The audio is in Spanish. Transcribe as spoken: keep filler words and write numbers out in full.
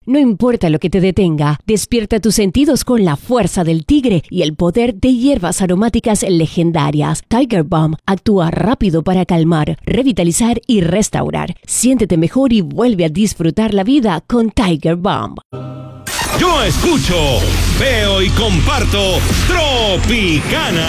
No importa lo que te detenga, despierta tus sentidos con la fuerza del tigre y el poder de hierbas aromáticas legendarias. Tiger Balm actúa rápido para calmar, revitalizar y restaurar. Siéntete mejor y vuelve a disfrutar la vida con Tiger Balm. Yo escucho, veo y comparto Tropicana.